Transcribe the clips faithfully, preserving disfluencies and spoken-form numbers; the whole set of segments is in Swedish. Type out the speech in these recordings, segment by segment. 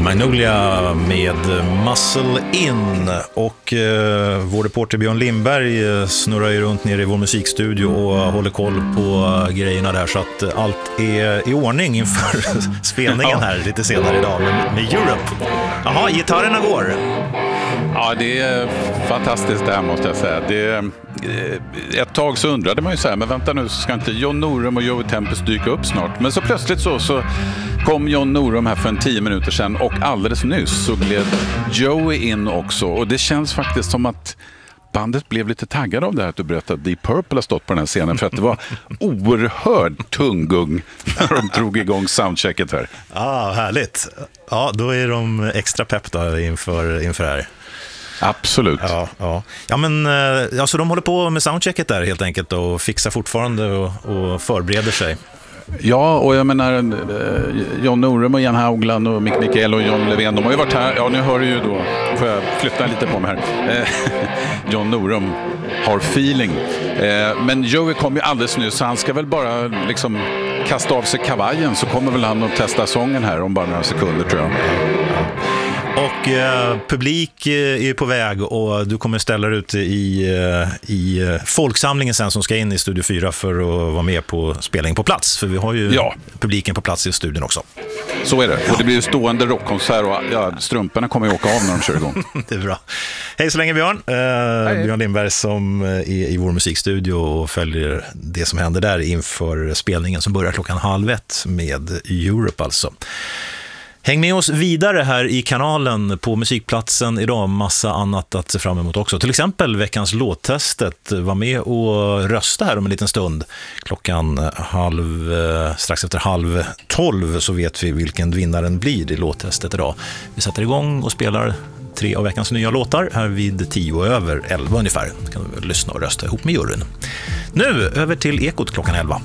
Magnolia med Muscle In. Och eh, vår reporter Björn Lindberg snurrar ju runt nere i vår musikstudio och håller koll på grejerna där, så att allt är i ordning inför spelningen här lite senare idag med, med Europe. Jaha, gitarrerna går. Ja, det är fantastiskt det här, måste jag säga. Det, ett tag så undrade man ju så här, men vänta nu, så ska inte John Norum och Joey Tempest dyka upp snart? Men så plötsligt så, så kom John Norum här för en tio minuter sedan, och alldeles nyss så gled Joey in också. Och det känns faktiskt som att bandet blev lite taggad av det här att du berättade att Deep Purple har stått på den här scenen, för att det var oerhört tunggung när de drog igång soundchecket här. Ja, ah, härligt. Ja, då är de extra pepp då inför, inför det här. Absolut. Ja, ja. ja men alltså, de håller på med soundchecket där helt enkelt och fixar fortfarande och, och förbereder sig. Ja, och jag menar John Norum och Jan Haugland och Mick Mikael och John Levén, de har ju varit här. Ja, nu hör du ju då, får jag flytta lite på mig här. John Norum har feeling. Men Joey kom ju alldeles nyss, så han ska väl bara liksom kasta av sig kavajen, så kommer väl han att testa sången här om bara några sekunder, tror jag. Och eh, publik är på väg, och du kommer ställa dig ut i, i folksamlingen sen som ska in i Studio fyra för att vara med på spelning på plats. För vi har ju ja. publiken på plats i studion också. Så är det. Och det blir ju stående rockkonsert, och ja, strumporna kommer ju åka av när de kör igång. Det är bra. Hej så länge, Björn. Eh, Björn Lindberg som är i vår musikstudio och följer det som händer där inför spelningen som börjar klockan halv ett med Europe alltså. Häng med oss vidare här i kanalen på Musikplatsen idag. Massa annat att se fram emot också. Till exempel veckans låttestet. Var med och rösta här om en liten stund. Klockan halv, strax efter halv tolv så vet vi vilken vinnaren blir i låttestet idag. Vi sätter igång och spelar tre av veckans nya låtar här vid tio över elva ungefär. Då kan du lyssna och rösta ihop med juryn. Nu över till Ekot klockan elva.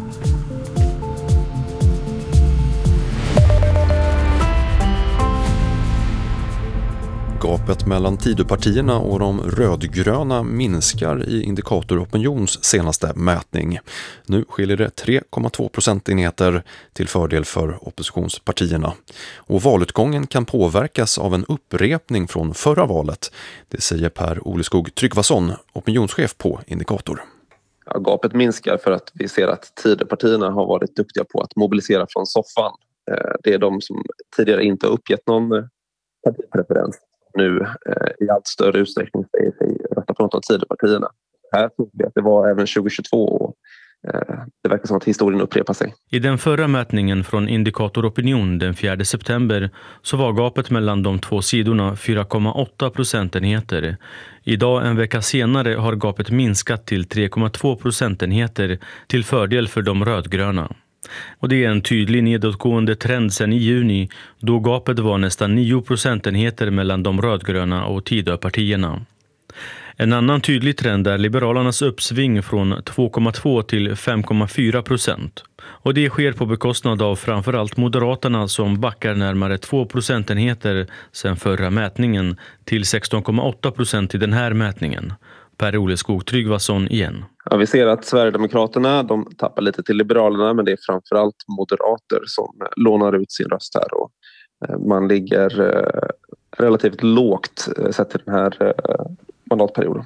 Gapet mellan Tidöpartierna och de rödgröna minskar i Indikator Opinions senaste mätning. Nu skiljer det tre komma två procentenheter till fördel för oppositionspartierna. Och valutgången kan påverkas av en upprepning från förra valet. Det säger Per Oleskog Tryggvason, opinionschef på Indikator. Ja, gapet minskar för att vi ser att Tidöpartierna har varit duktiga på att mobilisera från soffan. Det är de som tidigare inte har uppgett någon partipreferens. Nu eh, i allt större utsträckning säger sig rösta på något av Tidöpartierna. Här tror vi att det var även tjugohundratjugotvå, och eh, det verkar som att historien upprepar sig. I den förra mätningen från Indikator Opinion den fjärde september så var gapet mellan de två sidorna fyra komma åtta procentenheter. Idag en vecka senare har gapet minskat till tre komma två procentenheter till fördel för de rödgröna. Och det är en tydlig nedåtgående trend sedan i juni, då gapet var nästan nio procentenheter mellan de rödgröna och Tidöpartierna. En annan tydlig trend är Liberalernas uppsving från två komma två till fem komma fyra procent. Och det sker på bekostnad av framförallt Moderaterna som backar närmare två procentenheter sedan förra mätningen till sexton komma åtta procent i den här mätningen. Per Oleskog Tryggvason igen. Ja, vi ser att Sverigedemokraterna de tappar lite till Liberalerna, men det är framförallt moderater som lånar ut sin röst här. Och man ligger relativt lågt sett till den här mandatperioden.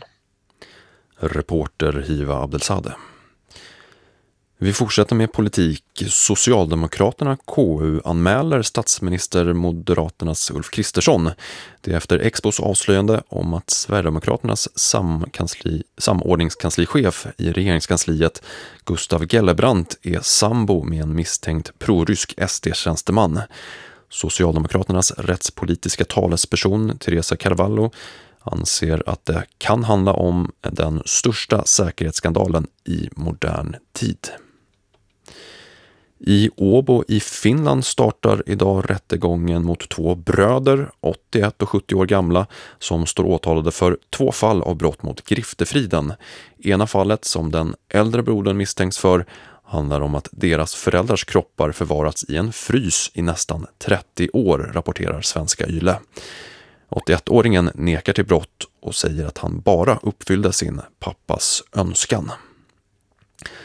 Reporter Hiva Abdelsade. Vi fortsätter med politik. Socialdemokraterna K U-anmäler statsminister Moderaternas Ulf Kristersson. Det är efter Expos avslöjande om att Sverigedemokraternas samkansli, samordningskanslichef i regeringskansliet Gustav Gellebrand är sambo med en misstänkt prorysk S D-tjänsteman. Socialdemokraternas rättspolitiska talesperson Teresa Carvalho anser att det kan handla om den största säkerhetsskandalen i modern tid. I Åbo i Finland startar idag rättegången mot två bröder, åttioett och sjuttio år gamla, som står åtalade för två fall av brott mot griftefriden. Ena fallet, som den äldre brodern misstänks för, handlar om att deras föräldrars kroppar förvarats i en frys i nästan trettio år, rapporterar Svenska Yle. åttioettåringen nekar till brott och säger att han bara uppfyllde sin pappas önskan.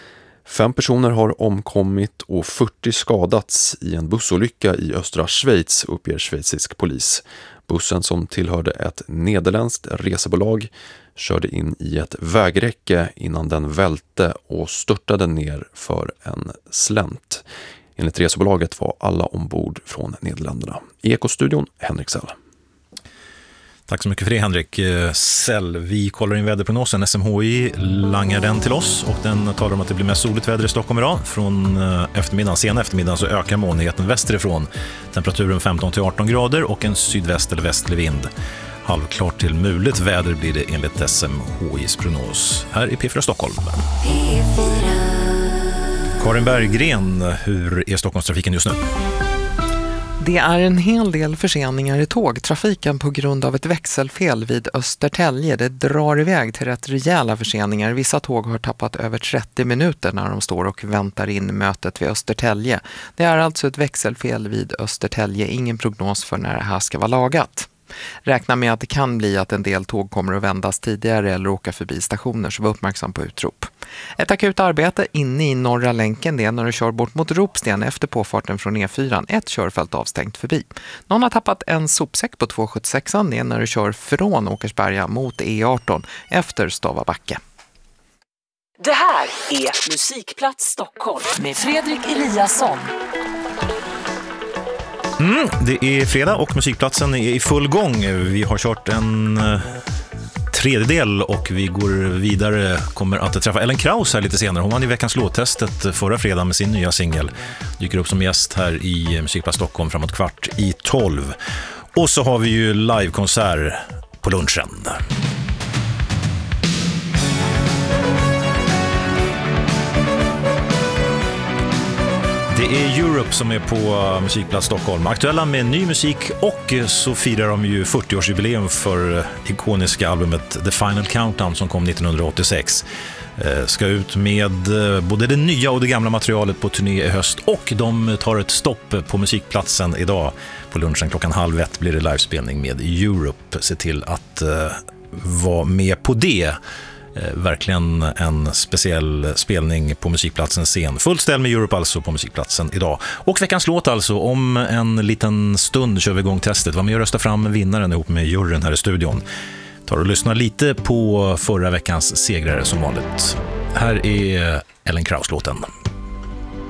Fem personer har omkommit och fyrtio skadats i en bussolycka i östra Schweiz, uppger schweizisk polis. Bussen, som tillhörde ett nederländskt resebolag, körde in i ett vägräcke innan den välte och störtade ner för en slänt. Enligt resebolaget var alla ombord från Nederländerna. I Ekostudion, Henrik Sell. Tack så mycket för det, Henrik Sell. Vi kollar in väderprognosen. S M H I langar den till oss och den talar om att det blir mest soligt väder i Stockholm idag. Från eftermiddagen, sen eftermiddagen så ökar molnigheten västerifrån. Temperaturen femton till arton grader och en sydväst eller västlig vind. Halvklart till muligt väder blir det enligt S M H I:s prognos. Här i P fyra Stockholm. P fyra. Karin Berggren, hur är Stockholmstrafiken just nu? Det är en hel del förseningar i tågtrafiken på grund av ett växelfel vid Östertälje. Det drar iväg till rätt rejäla förseningar. Vissa tåg har tappat över trettio minuter när de står och väntar in mötet vid Östertälje. Det är alltså ett växelfel vid Östertälje. Ingen prognos för när det här ska vara lagat. Räkna med att det kan bli att en del tåg kommer att vändas tidigare eller åka förbi stationer, så var uppmärksam på utrop. Ett akut arbete inne i norra länken, det är när du kör bort mot Ropsten efter påfarten från E fyra. Ett körfält avstängt förbi. Någon har tappat en sopsäck på två sjuttiosex, det är när du kör från Åkersberga mot E arton efter Stavabacke. Det här är Musikplats Stockholm med Fredrik Eliasson. Mm, det är fredag och musikplatsen är i full gång. Vi har kört en eh, tredjedel och vi går vidare. Kommer att träffa Ellen Kraus här lite senare. Hon vann i veckans låttestet förra fredagen med sin nya singel. Dyker upp som gäst här i Musikplats Stockholm framåt kvart i tolv. Och så har vi ju livekonsert på lunchen. Det är Europe som är på Musikplats Stockholm. Aktuella med ny musik och så firar de ju fyrtioårsjubileum för ikoniska albumet The Final Countdown som kom nittonhundraåttiosex. Ska ut med både det nya och det gamla materialet på turné i höst och de tar ett stopp på Musikplatsen idag. På lunchen klockan halv ett blir det livespelning med Europe. Se till att uh, vara med på det. Eh, verkligen en speciell spelning på Musikplatsens scen. Fullt ställ med Europe alltså på Musikplatsen idag. Och veckans låt alltså, om en liten stund kör vi igång testet. Var med och rösta fram vinnaren ihop med juryn här i studion. Tar och lyssna lite på förra veckans segrare som vanligt. Här är Ellen Kraus-låten.